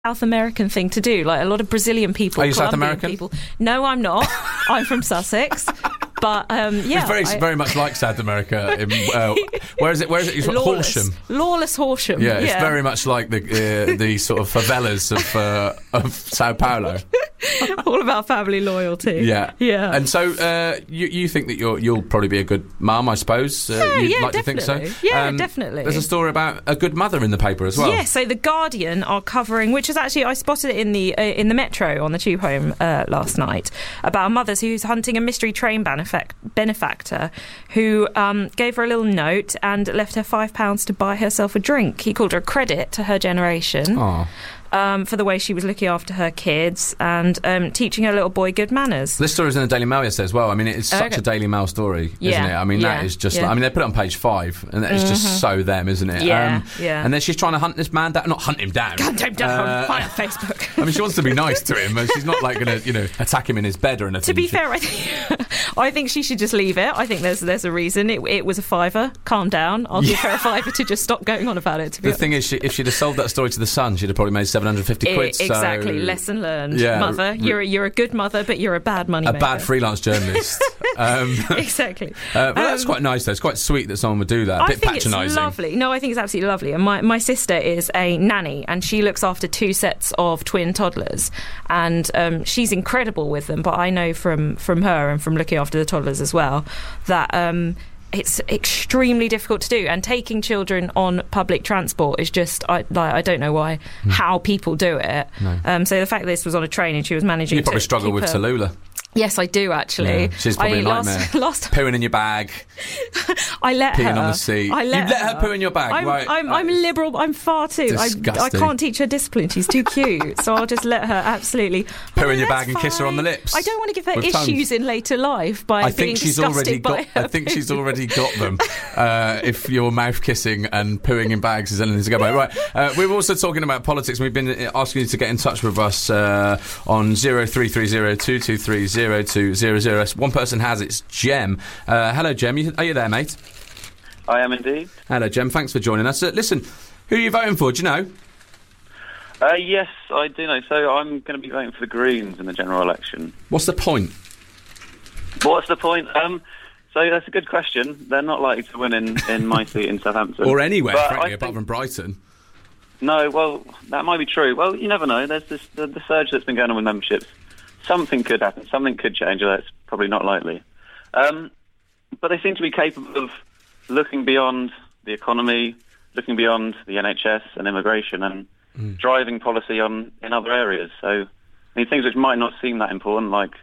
South American thing to do. Like a lot of Brazilian people. Are you South Colombian American? People. No, I'm not. I'm from Sussex. But yeah, it's very much like South America. Where is it? It's Horsham. Lawless Horsham. Yeah, it's very much like the sort of favelas of Sao Paulo. All about family loyalty. Yeah. And so you think that you'll probably be a good mum, I suppose. You'd like definitely. to think so. Yeah, definitely. There's a story about a good mother in the paper as well. Yeah, so the Guardian are covering, which is actually I spotted it in the Metro on the tube home last night, about a mother who's hunting a mystery train benefactor who gave her a little note and left her £5 to buy herself a drink. He called her a credit to her generation. Aww. For the way she was looking after her kids and teaching her little boy good manners. This story is in the Daily Mail yesterday as well. I mean, it's such a Daily Mail story, isn't it? I mean, that is just... I mean, they put it on page 5, and it's just so them, isn't it? Yeah, And then she's trying to hunt this man down. Not hunt him down. Hunt him down on Facebook. I mean, she wants to be nice to him, and she's not, like, going to, attack him in his bed or anything. To be fair, I think she should just leave it. I think there's a reason. It was a £5. Calm down. I'll give her a £5 to just stop going on about it, to be honest. The thing is, if she'd have sold that story to The Sun, she'd have probably made 750 quid. Exactly, so, lesson learned. Yeah, mother, you're a good mother, but you're a bad money maker. A bad freelance journalist. Exactly. But that's quite nice, though. It's quite sweet that someone would do that. A bit patronising. It's lovely. No, I think it's absolutely lovely. And my sister is a nanny, and she looks after 2 sets of twin toddlers, and she's incredible with them. But I know from her and from looking after the toddlers as well that it's extremely difficult to do, and taking children on public transport is just I don't know how people do it. No. So the fact that this was on a train and she was managing you probably struggle with Tallulah. Yes, I do actually. Yeah, she's probably a nightmare. Pooing in your bag. I let peeing her. on the seat. You let her poo in your bag, right? I'm liberal. I'm far too. I can't teach her discipline. She's too cute, so I'll just let her absolutely poo in your bag and kiss her on the lips. I don't want to give her issues in later life by being disgusted by her. I think she's already got them. If your mouth kissing and pooing in bags is anything to go by, right? We're also talking about politics. We've been asking you to get in touch with us on 0330 0200. One person has, it's Jem. Hello, Jem. Are you there, mate? I am indeed. Hello, Jem. Thanks for joining us. Listen, who are you voting for? Do you know? Yes, I do know. So I'm going to be voting for the Greens in the general election. What's the point? What's the point? So that's a good question. They're not likely to win in my seat in Southampton. Or anywhere, frankly, apart from Brighton. No, well, that might be true. Well, you never know. There's the surge that's been going on with memberships. Something could happen. Something could change. That's probably not likely. But they seem to be capable of looking beyond the economy, looking beyond the NHS and immigration, and driving policy in other areas. So, I mean, things which might not seem that important, like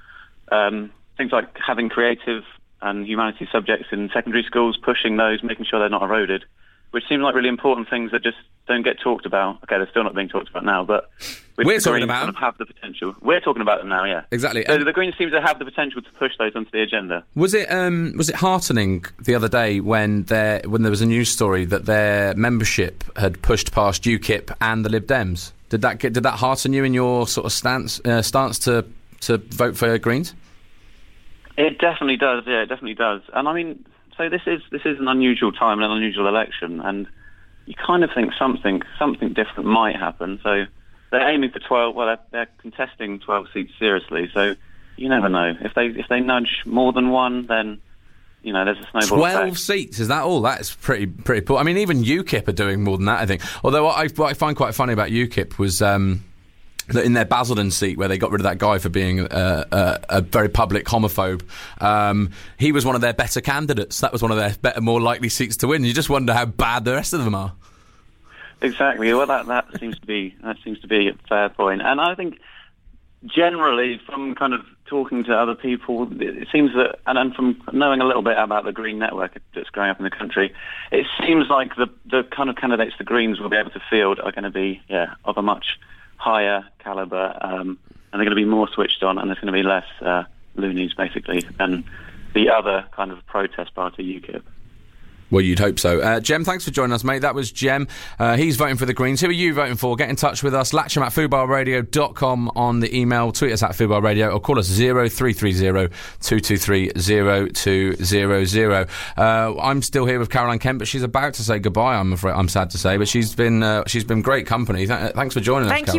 things like having creative and humanities subjects in secondary schools, pushing those, making sure they're not eroded, which seem like really important things that just don't get talked about. Okay, they're still not being talked about now, but we're talking about them. Have the potential. We're talking about them now, yeah. Exactly. So the Greens seem to have the potential to push those onto the agenda. Was it heartening the other day when there was a news story that their membership had pushed past UKIP and the Lib Dems? Did that hearten you in your sort of stance to vote for Greens? It definitely does. Yeah, it definitely does. And I mean, so this is an unusual time and an unusual election, and you kind of think something different might happen. So they're aiming for 12. Well, they're contesting 12 seats seriously. So you never know. If they nudge more than one, then there's a snowball 12 effect. seats, is that all? That's pretty poor. I mean, even UKIP are doing more than that, I think. Although what I find quite funny about UKIP was that in their Basildon seat, where they got rid of that guy for being a very public homophobe, he was one of their better candidates. That was one of their more likely seats to win. You just wonder how bad the rest of them are. Exactly. Well, that seems to be a fair point. And I think generally, from kind of talking to other people, it seems that, and from knowing a little bit about the Green network that's growing up in the country, it seems like the kind of candidates the Greens will be able to field are going to be of a much higher calibre, and they're going to be more switched on, and there's going to be less loonies, basically, than the other kind of protest party, UKIP. Well, you'd hope so. Jem, thanks for joining us, mate. That was Jem. He's voting for the Greens. Who are you voting for? Get in touch with us. Latcham at fubarradio.com on the email. Tweet us at fubarradio or call us 0330 223 0200. I'm still here with Caroline Kent, but she's about to say goodbye, I'm afraid. I'm sad to say, but she's been great company. Thanks for joining us, Caroline.